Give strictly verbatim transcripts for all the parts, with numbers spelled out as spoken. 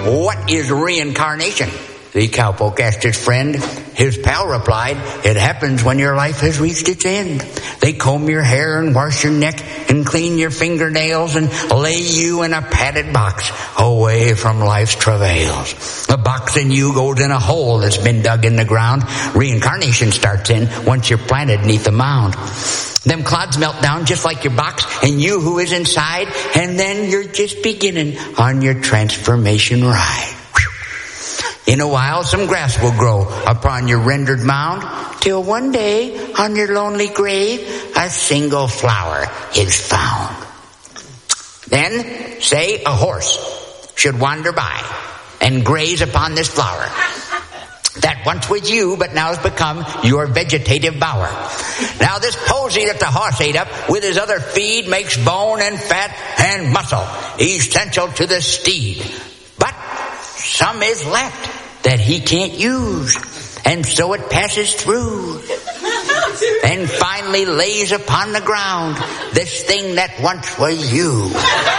what is reincarnation? The cowpoke asked his friend. His pal replied, it happens when your life has reached its end. They comb your hair and wash your neck and clean your fingernails and lay you in a padded box away from life's travails. The box in you goes in a hole that's been dug in the ground. Reincarnation starts in once you're planted neath the mound. Them clods melt down just like your box and you who is inside, and then you're just beginning on your transformation ride. In a while, some grass will grow upon your rendered mound, till one day, on your lonely grave, a single flower is found. Then, say a horse should wander by and graze upon this flower that once was you, but now has become your vegetative bower. Now this posy that the horse ate up with his other feed makes bone and fat and muscle essential to the steed. But some is left that he can't use, and so it passes through and finally lays upon the ground this thing that once was you.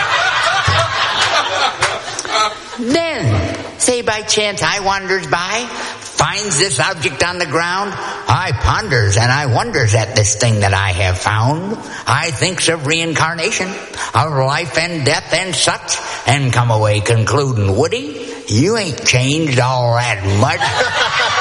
Then, say by chance I wanders by, finds this object on the ground, I ponders and I wonders at this thing that I have found. I thinks of reincarnation, of life and death and such, and come away concluding, Woody, you ain't changed all that much.